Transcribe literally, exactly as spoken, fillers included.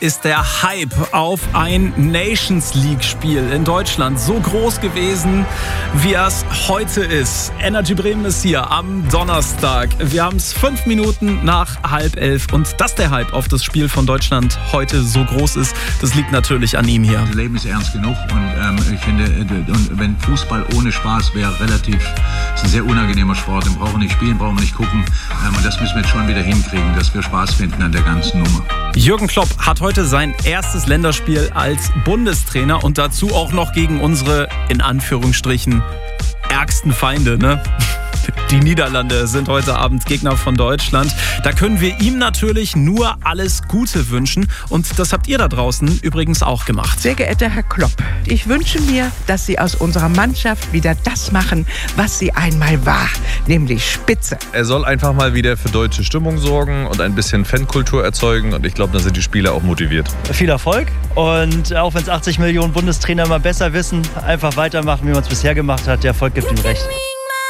ist der Hype auf ein Nations League-Spiel in Deutschland so groß gewesen, wie es heute ist. Energy Bremen ist hier am Donnerstag. Wir haben es fünf Minuten nach halb elf und dass der Hype auf das Spiel von Deutschland heute so groß ist, das liegt natürlich an ihm hier. Das Leben ist ernst genug und ähm, ich finde, und wenn Fußball ohne Spaß wäre, relativ, ist ein sehr unangenehmer Sport. Den brauchen wir nicht spielen, brauchen wir nicht gucken. Ähm, und das müssen wir jetzt schon wieder hinkriegen, dass wir Spaß finden an der ganzen Nummer. Jürgen Klopp hat heute sein erstes Länderspiel als Bundestrainer und dazu auch noch gegen unsere, in Anführungsstrichen, ärgsten Feinde, ne? Die Niederlande sind heute Abend Gegner von Deutschland. Da können wir ihm natürlich nur alles Gute wünschen. Und das habt ihr da draußen übrigens auch gemacht. Sehr geehrter Herr Klopp, ich wünsche mir, dass Sie aus unserer Mannschaft wieder das machen, was sie einmal war, nämlich Spitze. Er soll einfach mal wieder für deutsche Stimmung sorgen und ein bisschen Fankultur erzeugen. Und ich glaube, dann sind die Spieler auch motiviert. Viel Erfolg. Und auch wenn es achtzig Millionen Bundestrainer mal besser wissen, einfach weitermachen, wie man es bisher gemacht hat. Der Erfolg gibt ihm recht.